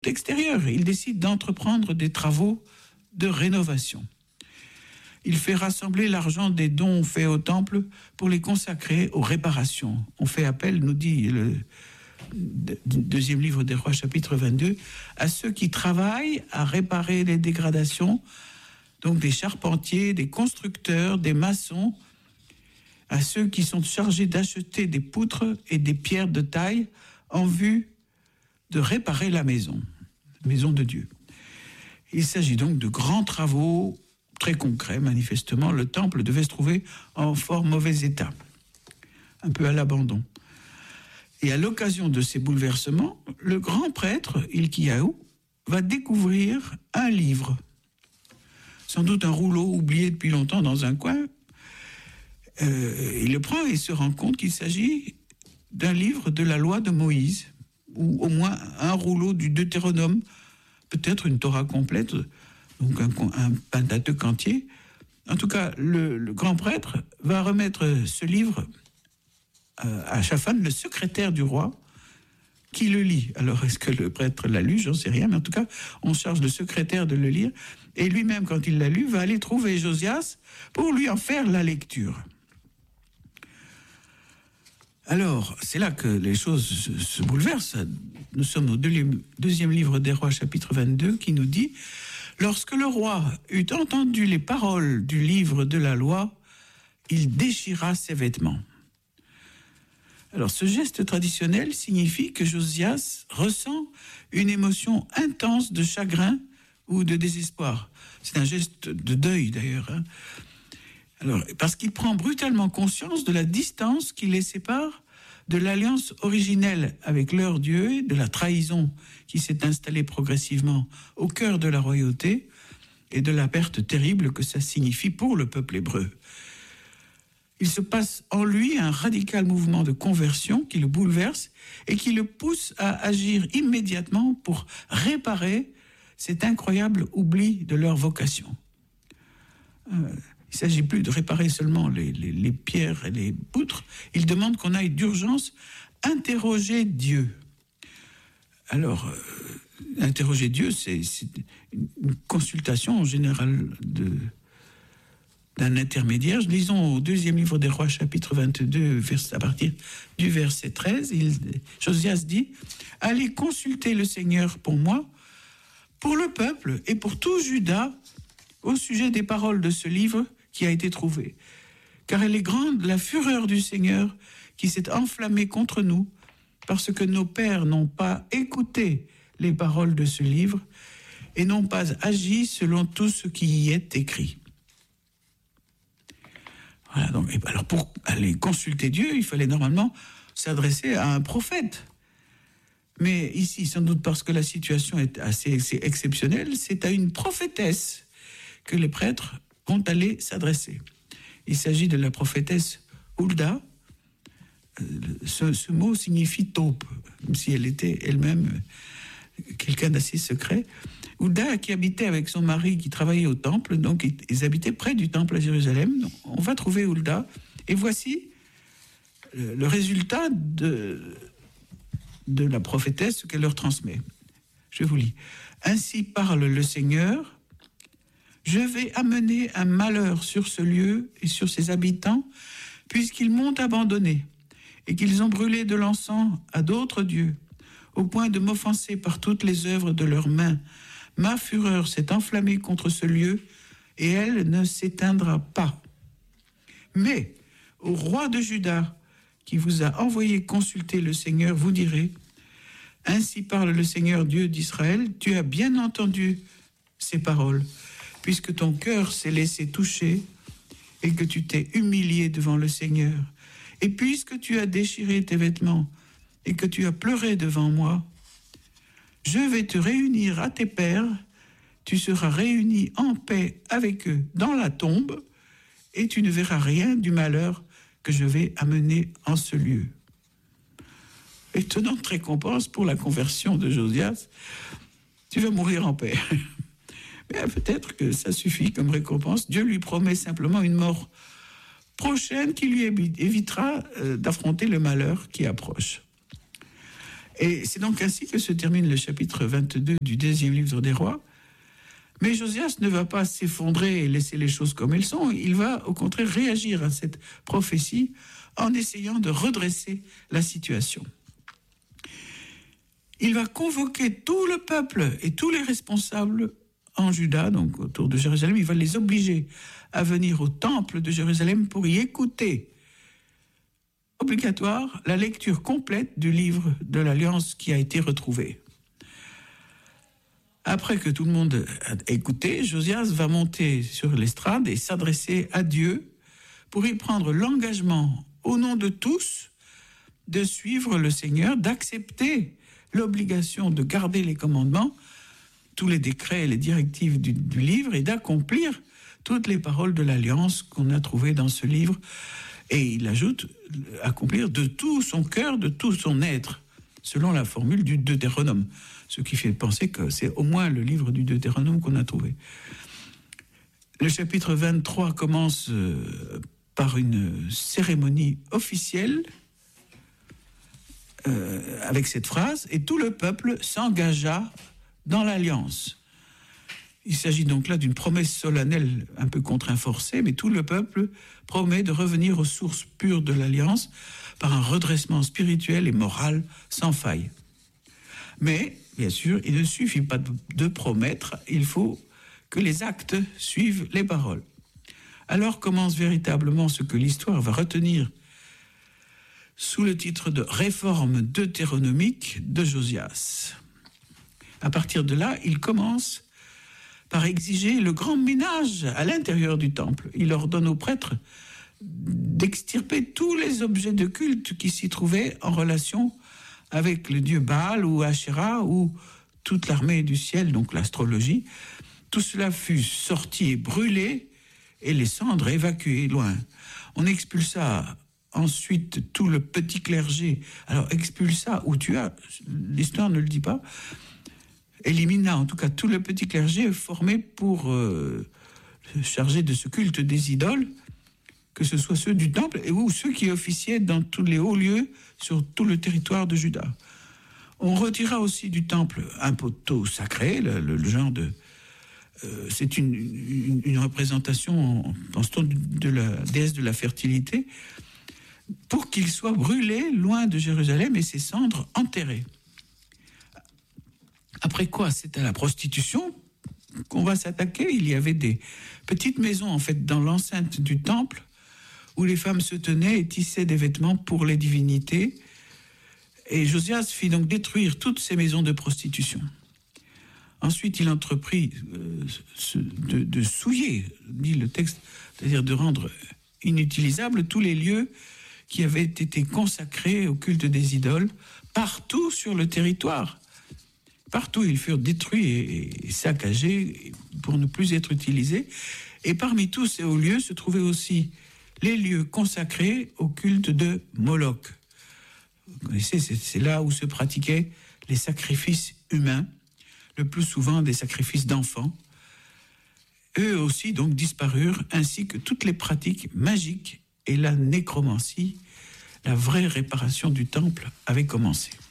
extérieur. Il décide d'entreprendre des travaux de rénovation. Il fait rassembler l'argent des dons faits au temple pour les consacrer aux réparations. On fait appel, nous dit le deuxième livre des Rois, chapitre 22, à ceux qui travaillent à réparer les dégradations, donc des charpentiers, des constructeurs, des maçons, à ceux qui sont chargés d'acheter des poutres et des pierres de taille en vue de réparer la maison de Dieu. Il s'agit donc de grands travaux très concrets, manifestement. Le temple devait se trouver en fort mauvais état, un peu à l'abandon. Et à l'occasion de ces bouleversements, le grand prêtre, Hilkiyahu, va découvrir un livre, sans doute un rouleau oublié depuis longtemps dans un coin. Il le prend et se rend compte qu'il s'agit d'un livre de la loi de Moïse, ou au moins un rouleau du Deutéronome, peut-être une Torah complète, donc un Pentateuque entier. En tout cas, le grand prêtre va remettre ce livre à Shaphan, le secrétaire du roi, qui le lit. Alors, est-ce que le prêtre l'a lu? J'en sais rien, mais en tout cas, on charge le secrétaire de le lire, et lui-même, quand il l'a lu, va aller trouver Josias pour lui en faire la lecture. Alors, c'est là que les choses se bouleversent. Nous sommes au deuxième livre des Rois, chapitre 22, qui nous dit « Lorsque le roi eut entendu les paroles du livre de la loi, il déchira ses vêtements. » Alors, ce geste traditionnel signifie que Josias ressent une émotion intense de chagrin ou de désespoir. C'est un geste de deuil, d'ailleurs. Alors, parce qu'il prend brutalement conscience de la distance qui les sépare de l'alliance originelle avec leur Dieu, de la trahison qui s'est installée progressivement au cœur de la royauté et de la perte terrible que ça signifie pour le peuple hébreu. Il se passe en lui un radical mouvement de conversion qui le bouleverse et qui le pousse à agir immédiatement pour réparer cet incroyable oubli de leur vocation. Il ne s'agit plus de réparer seulement les pierres et les poutres. Il demande qu'on aille d'urgence interroger Dieu. Alors, interroger Dieu, c'est une consultation en général d'un intermédiaire. Lisons au deuxième livre des Rois, chapitre 22, à partir du verset 13. Josias dit « Allez consulter le Seigneur pour moi, pour le peuple et pour tout Juda, au sujet des paroles de ce livre qui a été trouvé. Car elle est grande la fureur du Seigneur qui s'est enflammée contre nous, parce que nos pères n'ont pas écouté les paroles de ce livre et n'ont pas agi selon tout ce qui y est écrit. » Voilà, donc, alors pour aller consulter Dieu, il fallait normalement s'adresser à un prophète. Mais ici, sans doute parce que la situation est assez exceptionnelle, c'est à une prophétesse que les prêtres vont aller s'adresser. Il s'agit de la prophétesse Hulda. Ce mot signifie taupe, comme si elle était elle-même quelqu'un d'assez secret. Hulda, qui habitait avec son mari, qui travaillait au temple, donc ils habitaient près du temple à Jérusalem. Donc, on va trouver Hulda, et voici le résultat de la prophétesse, ce qu'elle leur transmet. Je vous lis. « Ainsi parle le Seigneur, je vais amener un malheur sur ce lieu et sur ses habitants, puisqu'ils m'ont abandonné et qu'ils ont brûlé de l'encens à d'autres dieux, au point de m'offenser par toutes les œuvres de leurs mains. Ma fureur s'est enflammée contre ce lieu et elle ne s'éteindra pas. Mais au roi de Juda, qui vous a envoyé consulter le Seigneur, vous direz, « Ainsi parle le Seigneur Dieu d'Israël, tu as bien entendu ces paroles, puisque ton cœur s'est laissé toucher et que tu t'es humilié devant le Seigneur, et puisque tu as déchiré tes vêtements et que tu as pleuré devant moi, je vais te réunir à tes pères, tu seras réuni en paix avec eux dans la tombe, et tu ne verras rien du malheur que je vais amener en ce lieu. » Étonnante récompense pour la conversion de Josias. Tu vas mourir en paix. Mais peut-être que ça suffit comme récompense. Dieu lui promet simplement une mort prochaine qui lui évitera d'affronter le malheur qui approche. Et c'est donc ainsi que se termine le chapitre 22 du deuxième livre des rois. Mais Josias ne va pas s'effondrer et laisser les choses comme elles sont. Il va au contraire réagir à cette prophétie en essayant de redresser la situation. Il va convoquer tout le peuple et tous les responsables en Juda, donc autour de Jérusalem. Il va les obliger à venir au temple de Jérusalem pour y écouter. Obligatoire, la lecture complète du livre de l'Alliance qui a été retrouvé. Après que tout le monde a écouté, Josias va monter sur l'estrade et s'adresser à Dieu pour y prendre l'engagement au nom de tous de suivre le Seigneur, d'accepter l'obligation de garder les commandements, tous les décrets et les directives du livre et d'accomplir toutes les paroles de l'Alliance qu'on a trouvées dans ce livre. Et il ajoute, accomplir de tout son cœur, de tout son être, selon la formule du Deutéronome. Ce qui fait penser que c'est au moins le livre du Deutéronome qu'on a trouvé. Le chapitre 23 commence par une cérémonie officielle avec cette phrase « Et tout le peuple s'engagea dans l'alliance ». Il s'agit donc là d'une promesse solennelle un peu contraint forcée, mais tout le peuple promet de revenir aux sources pures de l'alliance par un redressement spirituel et moral sans faille. Mais, bien sûr, il ne suffit pas de promettre, il faut que les actes suivent les paroles. Alors commence véritablement ce que l'histoire va retenir sous le titre de « Réforme deutéronomique de Josias ». À partir de là, il commence par exiger le grand ménage à l'intérieur du temple. Il ordonne aux prêtres d'extirper tous les objets de culte qui s'y trouvaient en relation avec le dieu Baal ou Asherah ou toute l'armée du ciel, donc l'astrologie. Tout cela fut sorti et brûlé et les cendres évacuées loin. On expulsa ensuite tout le petit clergé. Alors expulsa ou tua, l'histoire ne le dit pas, élimina en tout cas tout le petit clergé formé pour charger de ce culte des idoles, que ce soit ceux du temple ou ceux qui officiaient dans tous les hauts lieux sur tout le territoire de Juda. On retira aussi du temple un poteau sacré, le genre de... c'est une représentation en ce temps de la déesse de la fertilité, pour qu'il soit brûlé loin de Jérusalem et ses cendres enterrées. Après quoi, c'est à la prostitution qu'on va s'attaquer. Il y avait des petites maisons, en fait, dans l'enceinte du temple, où les femmes se tenaient et tissaient des vêtements pour les divinités. Et Josias fit donc détruire toutes ces maisons de prostitution. Ensuite, il entreprit de souiller, dit le texte, c'est-à-dire de rendre inutilisables tous les lieux qui avaient été consacrés au culte des idoles, partout sur le territoire. Partout, ils furent détruits et saccagés pour ne plus être utilisés. Et parmi tous ces hauts lieux se trouvaient aussi les lieux consacrés au culte de Moloch. Vous connaissez, c'est là où se pratiquaient les sacrifices humains, le plus souvent des sacrifices d'enfants. Eux aussi donc disparurent, ainsi que toutes les pratiques magiques et la nécromancie. La vraie réparation du temple avait commencé.